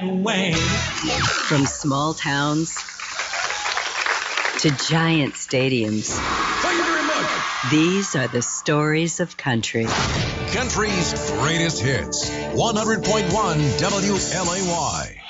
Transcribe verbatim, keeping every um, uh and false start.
From small towns to giant stadiums. Thank you very much. These are the stories of country. Country's greatest hits. one hundred point one W L A Y.